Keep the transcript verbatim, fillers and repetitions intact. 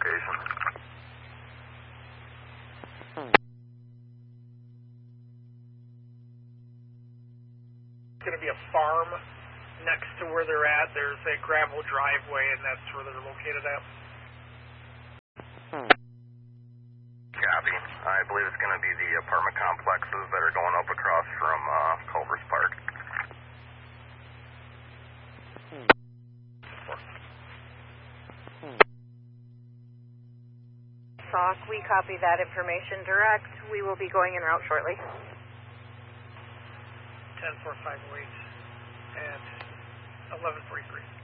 location. It's going to be a farm next to where they're at. There's a gravel driveway, and that's where they're located at. Copy. I believe it's going to be the apartment complexes that are going up across from uh, Culver's Park. S O C, we copy that information direct. We will be going en route shortly. ten four five oh eight at eleven forty-three.